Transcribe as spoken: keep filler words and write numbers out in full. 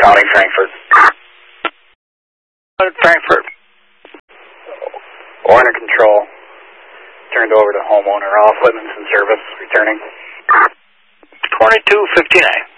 County, Frankfurt. Frankfurt. Warner Control. Turned over to homeowner off, Whitman's in service, returning. twenty-two fifty-nine.